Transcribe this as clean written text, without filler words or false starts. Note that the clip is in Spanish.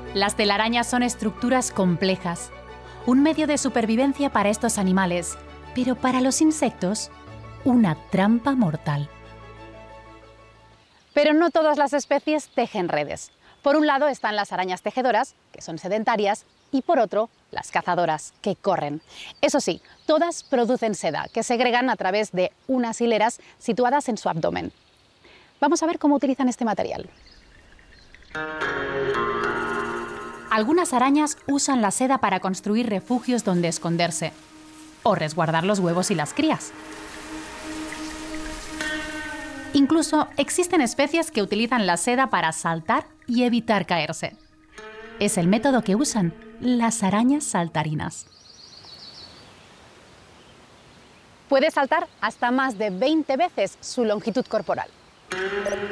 Las telarañas son estructuras complejas, un medio de supervivencia para estos animales, pero para los insectos, una trampa mortal. Pero no todas las especies tejen redes. Por un lado están las arañas tejedoras, que son sedentarias, y por otro, las cazadoras, que corren. Eso sí, todas producen seda, que segregan a través de unas hileras situadas en su abdomen. Vamos a ver cómo utilizan este material. Algunas arañas usan la seda para construir refugios donde esconderse, o resguardar los huevos y las crías. Incluso existen especies que utilizan la seda para saltar y evitar caerse. Es el método que usan las arañas saltarinas. Puede saltar hasta más de 20 veces su longitud corporal.